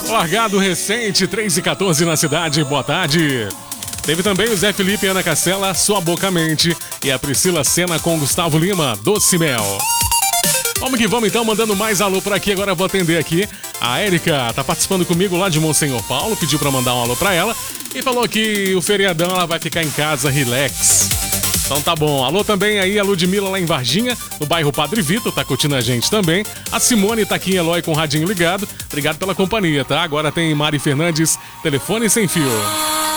Largado recente, 3h14 na cidade, boa tarde. Teve também o Zé Felipe e Ana Castela, Sua Boca Mente. E a Priscila Senna com Gustavo Lima, Doce Mel. Vamos que vamos então, mandando mais alô por aqui. Agora eu vou atender aqui. A Érica tá participando comigo lá de Monsenhor Paulo, pediu pra mandar um alô pra ela. E falou que o feriadão ela vai ficar em casa, relax. Então tá bom. Alô também aí, a Ludmilla lá em Varginha, no bairro Padre Vitor, tá curtindo a gente também. A Simone tá aqui em Eloy com o radinho ligado. Obrigado pela companhia, tá? Agora tem Mari Fernandes, telefone sem fio.